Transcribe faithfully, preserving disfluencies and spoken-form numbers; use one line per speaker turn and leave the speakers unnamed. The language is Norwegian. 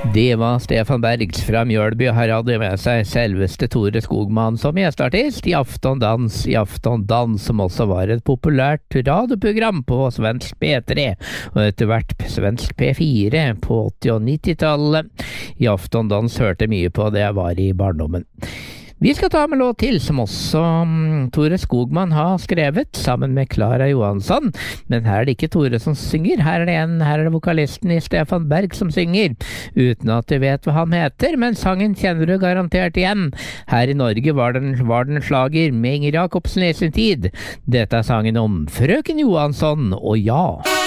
Det var Stefan Bergs fra Mjølby, og her hadde med seg selveste Tore Skogman som gjesteartist i Aftondans i Aftondans, som også var et populært radioprogram på svensk P tre, og etter hvert svensk P fire på åtti- og nittitallet. I Aftondans hørte mye på det jeg var i barndommen. Vi skal ta med låt til, som også um, Tore Skogman har skrevet, sammen med Klara Johansson. Men her er det ikke Tore som synger, her er det en, her er det vokalisten i Stefan Berg som synger, uten at du vet hva han heter, men sangen kjenner du garantert igjen. Her i Norge var den, var den slager med Inger Jacobsen i sin tid. Dette er sangen om Frøken Johansson, og ja...